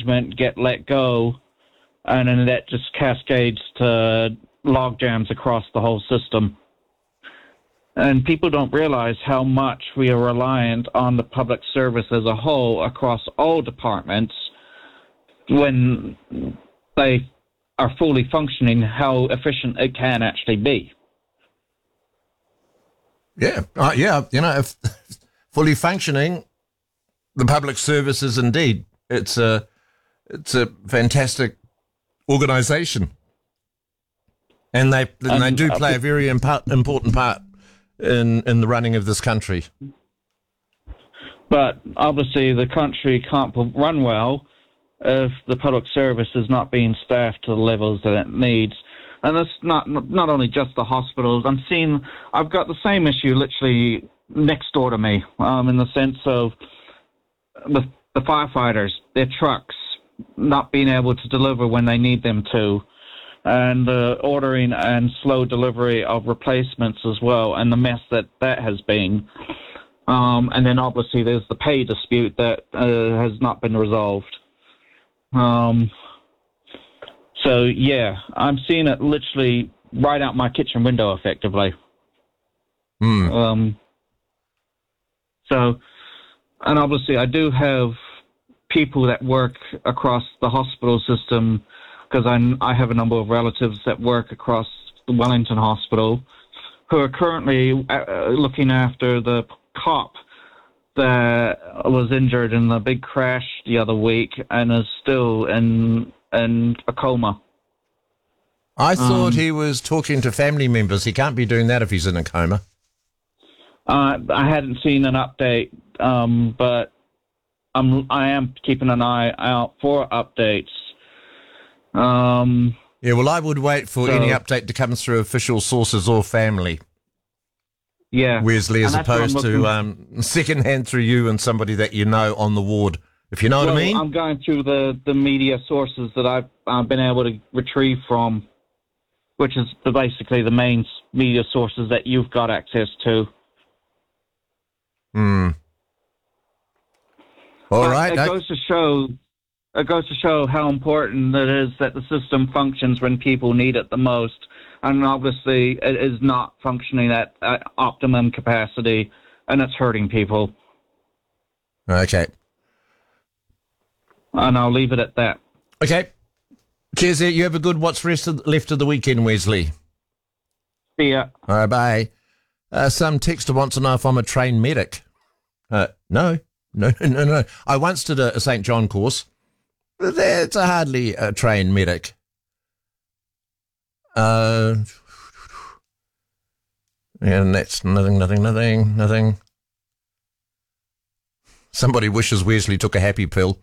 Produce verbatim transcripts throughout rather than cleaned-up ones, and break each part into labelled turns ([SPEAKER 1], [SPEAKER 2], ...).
[SPEAKER 1] management get let go, and then that just cascades to log jams across the whole system. And people don't realize how much we are reliant on the public service as a whole across all departments when they are fully functioning, how efficient it can actually be.
[SPEAKER 2] Yeah, uh, yeah, you know, if fully functioning, the public service is indeed. It's a, it's a fantastic organisation. And they and, and they do play a very impa- important part in in the running of this country.
[SPEAKER 1] But obviously the country can't run well if the public service is not being staffed to the levels that it needs. And that's not not only just the hospitals. I'm seeing, I've got the same issue literally next door to me, um, in the sense of with the firefighters, their trucks not being able to deliver when they need them to, and uh, ordering and slow delivery of replacements as well, and the mess that that has been. Um, and then obviously there's the pay dispute that uh, has not been resolved. Um, so, yeah, I'm seeing it literally right out my kitchen window, effectively.
[SPEAKER 2] Mm.
[SPEAKER 1] Um, so, and obviously I do have people that work across the hospital system, because I have a number of relatives that work across the Wellington Hospital who are currently uh, looking after the cop that was injured in the big crash the other week and is still in in a coma.
[SPEAKER 2] I thought
[SPEAKER 1] um,
[SPEAKER 2] he was talking to family members. He can't be doing that if he's in a coma.
[SPEAKER 1] Uh, I hadn't seen an update, um, but I'm, I am keeping an eye out for updates. Um,
[SPEAKER 2] yeah, well, I would wait for
[SPEAKER 1] so,
[SPEAKER 2] any update to come through official sources or family.
[SPEAKER 1] Yeah.
[SPEAKER 2] Wesley, as opposed to um, second-hand through you and somebody that you know on the ward, if you know
[SPEAKER 1] well,
[SPEAKER 2] what I mean?
[SPEAKER 1] I'm going through the, the media sources that I've uh, been able to retrieve from, which is the, basically the main media sources that you've got access to.
[SPEAKER 2] Hmm. All
[SPEAKER 1] but
[SPEAKER 2] right.
[SPEAKER 1] It
[SPEAKER 2] I...
[SPEAKER 1] goes to show... It goes to show how important it is that the system functions when people need it the most. And obviously, it is not functioning at, at optimum capacity, and it's hurting people.
[SPEAKER 2] Okay.
[SPEAKER 1] And I'll leave it at that.
[SPEAKER 2] Okay. Cheers, you have a good what's rest of, left of the weekend, Wesley.
[SPEAKER 1] See ya.
[SPEAKER 2] All right, bye. Uh, some texter wants to know if I'm a trained medic. Uh, no. No, no, no. I once did a, a Saint John course. It's a hardly a trained medic. Uh, and that's nothing, nothing, nothing, nothing. Somebody wishes Wesley took a happy pill.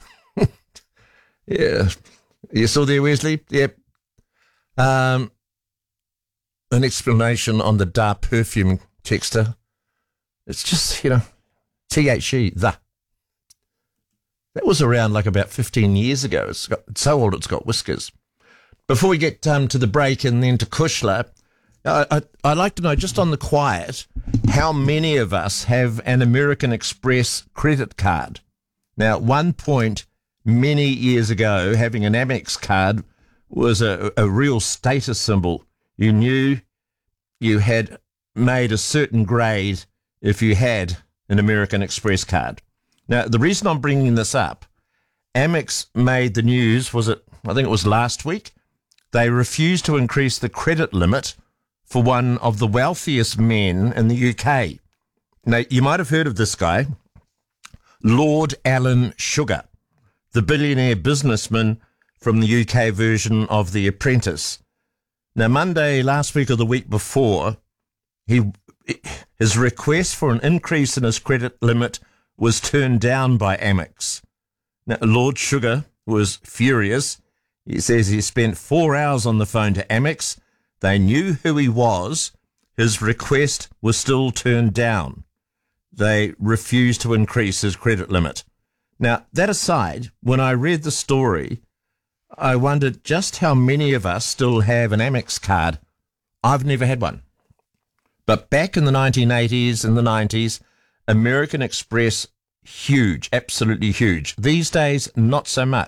[SPEAKER 2] Yeah. You still there, Wesley? Yep. Um, an explanation on the Da perfume texter. It's just, you know, T H E, the. That was around like about fifteen years ago. It's, got, it's so old it's got whiskers. Before we get um, to the break and then to Kushla, I, I, I'd like to know, just on the quiet, how many of us have an American Express credit card? Now, at one point, many years ago, having an Amex card was a, a real status symbol. You knew you had made a certain grade if you had an American Express card. Now, the reason I'm bringing this up, Amex made the news, was it, I think it was last week, they refused to increase the credit limit for one of the wealthiest men in the U K. Now, you might have heard of this guy, Lord Alan Sugar, the billionaire businessman from the U K version of The Apprentice. Now, Monday last week or the week before, he his request for an increase in his credit limit was turned down by Amex. Now, Lord Sugar was furious. He says he spent four hours on the phone to Amex. They knew who he was. His request was still turned down. They refused to increase his credit limit. Now, that aside, when I read the story, I wondered just how many of us still have an Amex card. I've never had one. But back in the nineteen eighties and the nineties, American Express, huge, absolutely huge. These days, not so much.